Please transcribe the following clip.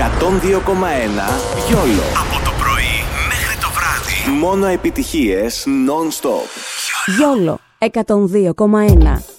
102,1 YOLO. Από το πρωί μέχρι το βράδυ. Μόνο επιτυχίες non-stop. YOLO 102,1.